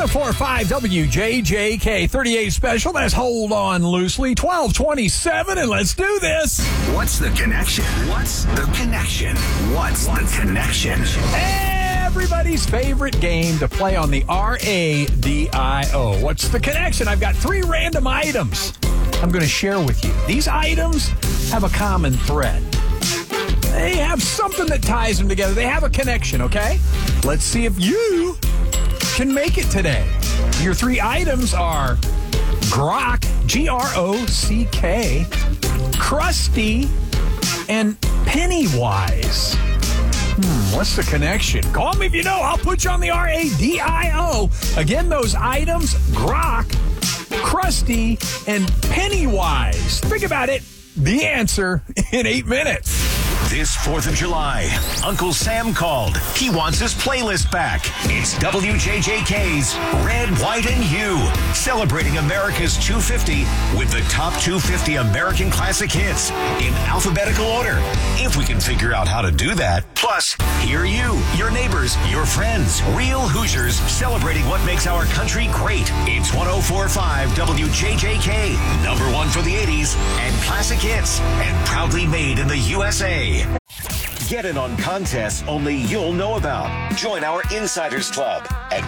1045 WJJK 38 special. That's Hold On Loosely. 1227, and let's do this. What's the connection? What's the connection? What's the connection? Everybody's favorite game to play on the RADIO. What's the connection? I've got 3 random items I'm going to share with you. These items have a common thread. They have something that ties them together. They have a connection, okay? Let's see if you can make it today. Your 3 items are Grock, G-R-O-C-K, Krusty, and Pennywise. What's the connection? Call me if you know. I'll put you on the RADIO. Again, those items, Grock, Krusty, and Pennywise. Think about it. The answer in 8 minutes. This 4th of July, Uncle Sam called. He wants his playlist back. It's WJJK's Red, White, and You, celebrating America's 250 with the top 250 American classic hits in alphabetical order, if we can figure out how to do that. Plus, hear you, your neighbors, your friends, real Hoosiers celebrating what makes our country great. It's 104.5 WJJK, number 1 for the 80s and classic hits, and proudly made in the USA. Get in on contests only you'll know about. Join our Insiders Club at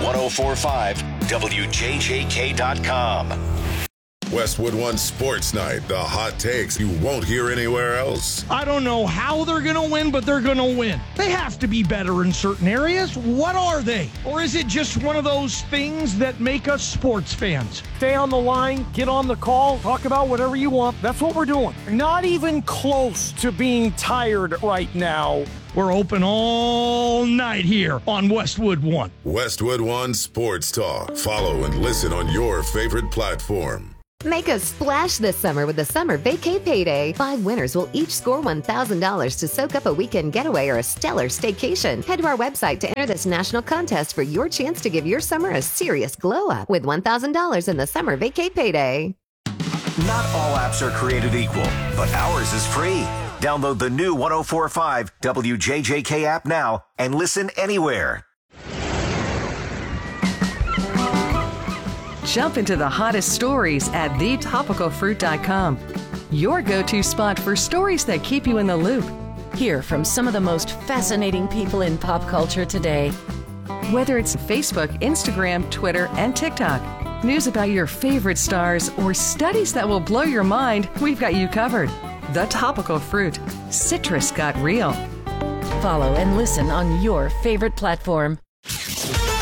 1045WJJK.com. Westwood One Sports Night, the hot takes you won't hear anywhere else. I don't know how they're going to win, but they're going to win. They have to be better in certain areas. What are they? Or is it just one of those things that make us sports fans? Stay on the line, get on the call, talk about whatever you want. That's what we're doing. Not even close to being tired right now. We're open all night here on Westwood One. Westwood One Sports Talk. Follow and listen on your favorite platform. Make a splash this summer with the Summer Vacay Payday. 5 winners will each score $1,000 to soak up a weekend getaway or a stellar staycation. Head to our website to enter this national contest for your chance to give your summer a serious glow-up with $1,000 in the Summer Vacay Payday. Not all apps are created equal, but ours is free. Download the new 104.5 WJJK app now and listen anywhere. Jump into the hottest stories at thetopicalfruit.com. Your go-to spot for stories that keep you in the loop. Hear from some of the most fascinating people in pop culture today. Whether it's Facebook, Instagram, Twitter, and TikTok, news about your favorite stars, or studies that will blow your mind, we've got you covered. The Topical Fruit. Citrus got real. Follow and listen on your favorite platform.